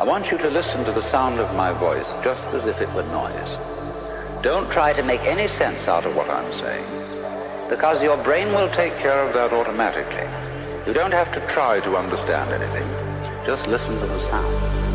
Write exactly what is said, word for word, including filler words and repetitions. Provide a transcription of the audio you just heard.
I want you to listen to the sound of my voice just as if it were noise. Don't try to make any sense out of what I'm saying, because your brain will take care of that automatically. You don't have to try to understand anything. Just listen to the sound.